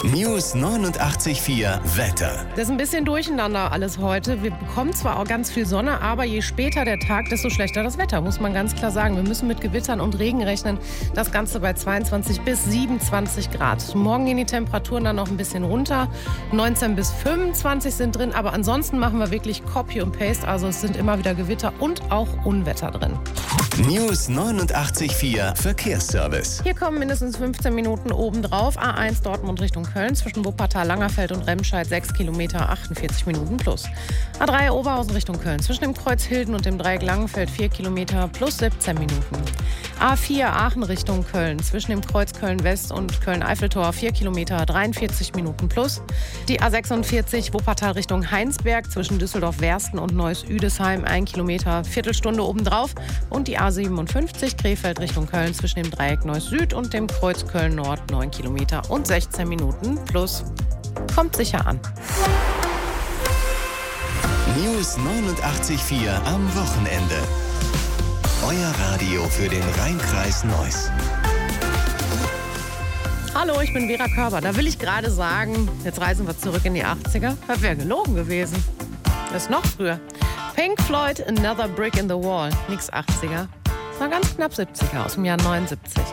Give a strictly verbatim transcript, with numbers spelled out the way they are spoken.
News neunundachtzig Komma vier Wetter. Das ist ein bisschen durcheinander alles heute. Wir bekommen zwar auch ganz viel Sonne, aber je später der Tag, desto schlechter das Wetter, muss man ganz klar sagen. Wir müssen mit Gewittern und Regen rechnen. Das Ganze bei zweiundzwanzig bis siebenundzwanzig Grad. Morgen gehen die Temperaturen dann noch ein bisschen runter. neunzehn bis fünfundzwanzig sind drin, aber ansonsten machen wir wirklich Copy und Paste. Also es sind immer wieder Gewitter und auch Unwetter drin. News neunundachtzig Komma vier Verkehrsservice. Hier kommen mindestens fünfzehn Minuten obendrauf. A eins Dortmund Richtung Köln zwischen Wuppertal, Langerfeld und Remscheid sechs Kilometer, achtundvierzig Minuten plus. A drei Oberhausen Richtung Köln zwischen dem Kreuz Hilden und dem Dreieck Langenfeld vier Kilometer plus siebzehn Minuten. A vier Aachen Richtung Köln zwischen dem Kreuz Köln-West und Köln-Eiffeltor vier Kilometer, dreiundvierzig Minuten plus. Die A sechsundvierzig Wuppertal Richtung Heinsberg zwischen Düsseldorf-Wersten und Neuss-Üdesheim ein Kilometer, Viertelstunde obendrauf. Und die A siebenundfünfzig Krefeld Richtung Köln zwischen dem Dreieck Neuss-Süd und dem Kreuz Köln-Nord neun Kilometer und sechzehn Minuten plus. Kommt sicher an. News neunundachtzig Komma vier am Wochenende. Euer Radio für den Rheinkreis Neuss. Hallo, ich bin Vera Körber. Da will ich gerade sagen, jetzt reisen wir zurück in die achtziger. Das wäre gelogen gewesen. Das ist noch früher. Pink Floyd, Another Brick in the Wall. Nix achtziger. Das war ganz knapp siebziger aus dem Jahr neunundsiebzig.